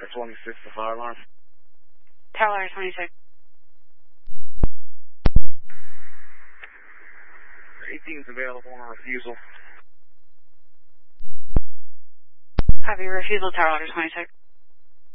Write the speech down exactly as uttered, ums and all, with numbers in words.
twenty-six, the fire alarm. Tower Ladder twenty-six. eighteen's available on a refusal. Copy, refusal, Tower Ladder twenty-six.